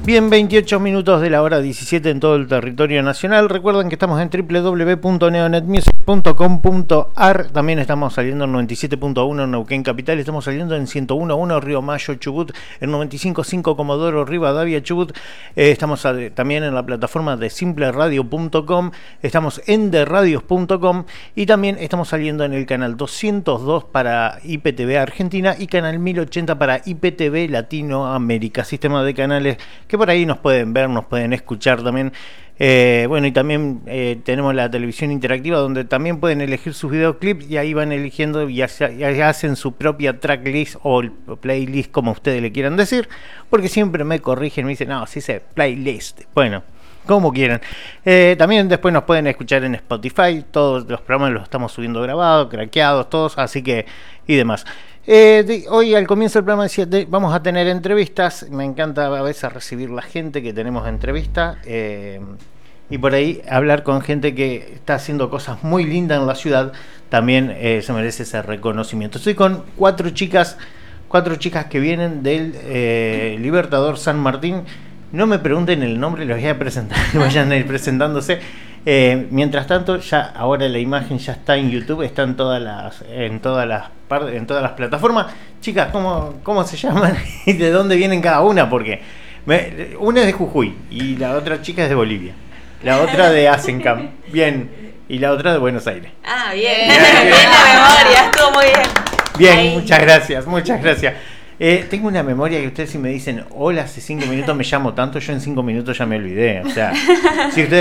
Bien, 28 minutos de la hora 17 en todo el territorio nacional. Recuerden que estamos en www.neonetmusic.com.ar. También estamos saliendo en 97.1 en Neuquén Capital. Estamos saliendo en 101.1 Río Mayo, Chubut. En 95.5 Comodoro Rivadavia, Chubut. Estamos también en la plataforma de simpleradio.com. Estamos en derradios.com. Y también estamos saliendo en el canal 202 para IPTV Argentina y canal 1080 para IPTV Latinoamérica. Sistema de canales que por ahí nos pueden ver, nos pueden escuchar también. Bueno, y también tenemos la televisión interactiva donde también pueden elegir sus videoclips y ahí van eligiendo y hacen su propia tracklist o playlist, como ustedes le quieran decir, porque siempre me corrigen, me dicen, no, sí dice playlist. Bueno, como quieran. También después nos pueden escuchar en Spotify. Todos los programas los estamos subiendo grabados, craqueados, todos, así que, y demás. Hoy al comienzo del programa decía, vamos a tener entrevistas. Me encanta a veces recibir la gente que tenemos entrevista y por ahí hablar con gente que está haciendo cosas muy lindas en la ciudad. También se merece ese reconocimiento. Estoy con cuatro chicas que vienen del Libertador San Martín. No me pregunten el nombre, los voy a presentar, vayan a ir presentándose. Mientras tanto, ya ahora la imagen ya está en YouTube, está en todas las plataformas. Chicas, ¿cómo se llaman y de dónde vienen cada una? Porque una es de Jujuy y la otra chica es de Bolivia, la otra de Asencam, bien, y la otra de Buenos Aires. Ah, bien, bien la memoria, estuvo muy bien. Bien, ahí. Muchas gracias. Tengo una memoria que ustedes si me dicen hola hace 5 minutos me llamo tanto, yo en 5 minutos ya me olvidé. O sea, si ustedes